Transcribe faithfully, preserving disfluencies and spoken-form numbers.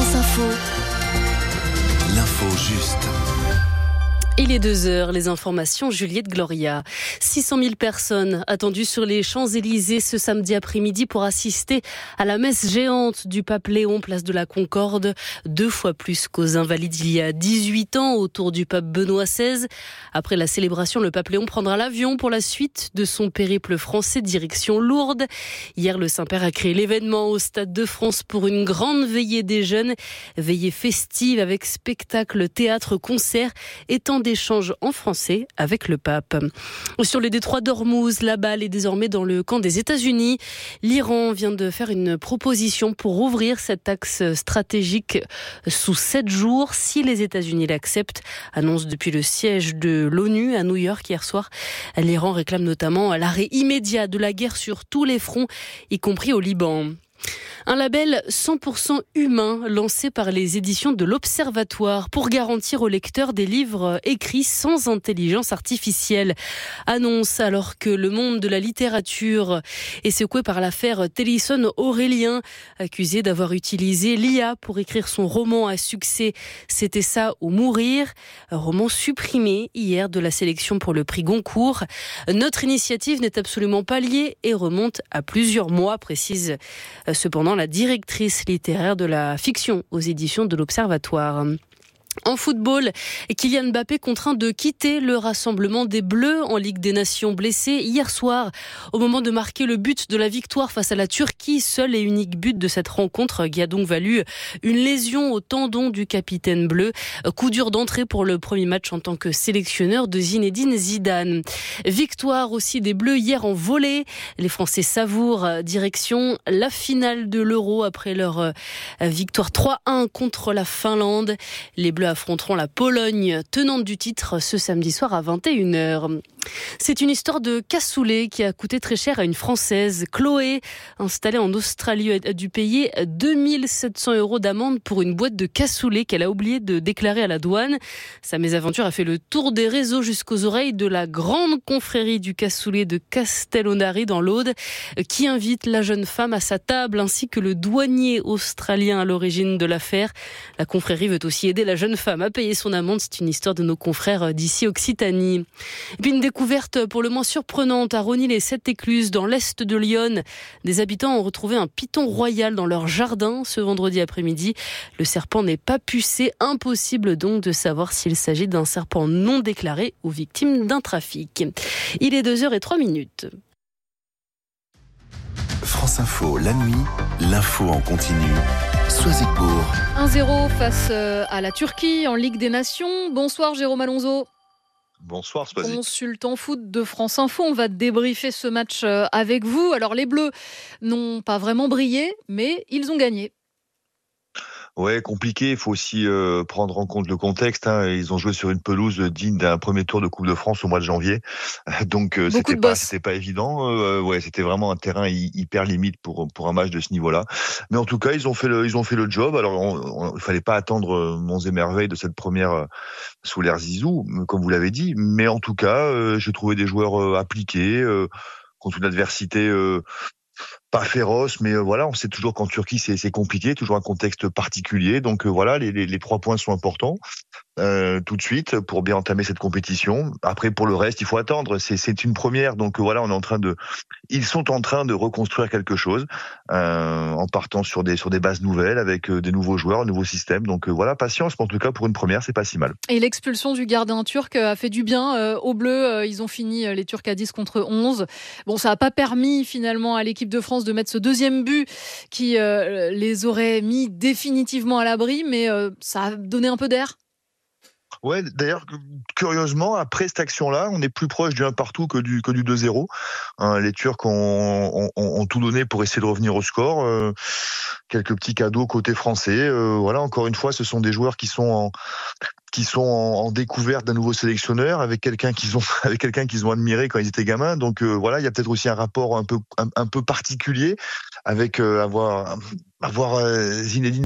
France Info. L'info juste. Il est deux heures, les informations, Juliette Gloria. six cent mille personnes attendues sur les Champs-Élysées ce samedi après-midi pour assister à la messe géante du pape Léon, place de la Concorde, deux fois plus qu'aux Invalides il y a dix-huit ans, autour du pape Benoît seize. Après la célébration, le pape Léon prendra l'avion pour la suite de son périple français direction Lourdes. Hier, le Saint-Père a créé l'événement au Stade de France pour une grande veillée des jeunes, veillée festive avec spectacle, théâtre, concert, étant d'échanges en français avec le pape. Sur le détroit d'Ormuz, la balle est désormais dans le camp des États-Unis. L'Iran vient de faire une proposition pour ouvrir cet axe stratégique sous sept jours si les États-Unis l'acceptent. Annonce depuis le siège de l'ONU à New York hier soir. L'Iran réclame notamment l'arrêt immédiat de la guerre sur tous les fronts, y compris au Liban. Un label cent pour cent humain lancé par les éditions de l'Observatoire pour garantir aux lecteurs des livres écrits sans intelligence artificielle. Annonce alors que le monde de la littérature est secoué par l'affaire Tennyson-Aurélien, accusé d'avoir utilisé l'I A pour écrire son roman à succès C'était ça ou mourir, un roman supprimé hier de la sélection pour le prix Goncourt. Notre initiative n'est absolument pas liée et remonte à plusieurs mois, précise cependant la directrice littéraire de la fiction aux éditions de l'Observatoire. En football, Kylian Mbappé contraint de quitter le rassemblement des Bleus en Ligue des Nations, blessé hier soir au moment de marquer le but de la victoire face à la Turquie, seul et unique but de cette rencontre qui a donc valu une lésion au tendon du capitaine bleu. Coup dur d'entrée pour le premier match en tant que sélectionneur de Zinedine Zidane. Victoire aussi des Bleus hier en volley. Les Français savourent direction la finale de l'Euro après leur victoire trois à un contre la Finlande. Les Bleus affronteront la Pologne, tenante du titre, ce samedi soir à vingt et une heures. C'est une histoire de cassoulet qui a coûté très cher à une Française. Chloé, installée en Australie, a dû payer deux mille sept cents euros d'amende pour une boîte de cassoulet qu'elle a oublié de déclarer à la douane. Sa mésaventure a fait le tour des réseaux jusqu'aux oreilles de la grande confrérie du cassoulet de Castellonari dans l'Aude, qui invite la jeune femme à sa table ainsi que le douanier australien à l'origine de l'affaire. La confrérie veut aussi aider la jeune femme à payer son amende. C'est une histoire de nos confrères d'ici Occitanie. Et puis une découverte pour le moins surprenante à Rosny-les-Sept-Écluses, dans l'est de Lyon. Des habitants ont retrouvé un python royal dans leur jardin ce vendredi après-midi. Le serpent n'est pas pucé, impossible donc de savoir s'il s'agit d'un serpent non déclaré ou victime d'un trafic. Il est deux heures trois minutes. France Info, la nuit, l'info en continu. Soisigbourg. un zéro face à la Turquie en Ligue des Nations. Bonsoir Jérôme Alonso. Bonsoir Soisy. Consultant foot de France Info, on va débriefer ce match avec vous. Alors les Bleus n'ont pas vraiment brillé, mais ils ont gagné. Ouais, compliqué. Il faut aussi euh, prendre en compte le contexte. Hein. Ils ont joué sur une pelouse digne d'un premier tour de Coupe de France au mois de janvier, donc euh, c'était pas, c'était pas évident. Euh, ouais, c'était vraiment un terrain hyper limite pour pour un match de ce niveau-là. Mais en tout cas, ils ont fait le ils ont fait le job. Alors, on, on, il fallait pas attendre monts et merveilles de cette première euh, sous l'air Zizou, comme vous l'avez dit. Mais en tout cas, euh, j'ai trouvé des joueurs euh, appliqués euh, contre une adversité. Euh, Pas féroce, mais euh, voilà, on sait toujours qu'en Turquie c'est, c'est compliqué, toujours un contexte particulier. Donc euh, voilà, les, les, les trois points sont importants euh, tout de suite pour bien entamer cette compétition. Après, pour le reste, il faut attendre. C'est, c'est une première, donc euh, voilà, on est en train de, ils sont en train de reconstruire quelque chose euh, en partant sur des sur des bases nouvelles avec euh, des nouveaux joueurs, un nouveau système. Donc euh, voilà, patience. Mais en tout cas, pour une première, c'est pas si mal. Et l'expulsion du gardien turc a fait du bien euh, aux Bleus. Euh, ils ont fini euh, les Turcs à dix contre onze. Bon, ça n'a pas permis finalement à l'équipe de France de mettre ce deuxième but qui euh, les aurait mis définitivement à l'abri, mais euh, ça a donné un peu d'air. Ouais, d'ailleurs, curieusement, après cette action-là, on est plus proche du un partout que du, que du deux zéro. Hein, les Turcs ont, ont, ont tout donné pour essayer de revenir au score. Euh, quelques petits cadeaux côté français. Euh, voilà, encore une fois, ce sont des joueurs qui sont en, qui sont en, en découverte d'un nouveau sélectionneur, avec quelqu'un qu'ils ont, avec quelqu'un qu'ils ont admiré quand ils étaient gamins. Donc euh, voilà, il y a peut-être aussi un rapport un peu, un, un peu particulier avec euh, avoir, avoir euh, Zinedine